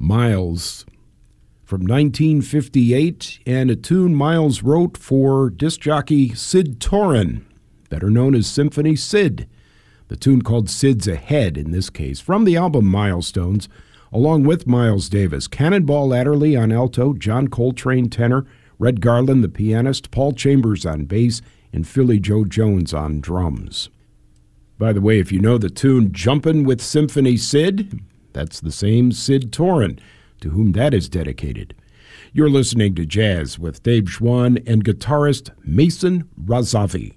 Miles from 1958, and a tune Miles wrote for disc jockey Sid Torren, better known as Symphony Sid. The tune called Sid's Ahead, in this case, from the album Milestones, along with Miles Davis, Cannonball Adderley on alto, John Coltrane tenor, Red Garland the pianist, Paul Chambers on bass, and Philly Joe Jones on drums. By the way, if you know the tune Jumpin' with Symphony Sid, that's the same Sid Torren, to whom that is dedicated. You're listening to Jazz with Dave Schwann and guitarist Mason Razavi.